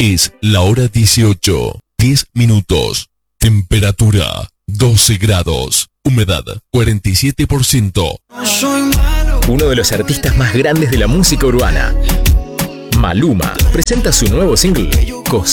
Es la hora 18, 10 minutos. Temperatura 12 grados. Humedad 47%. Uno de los artistas más grandes de la música urbana, Maluma, presenta su nuevo single,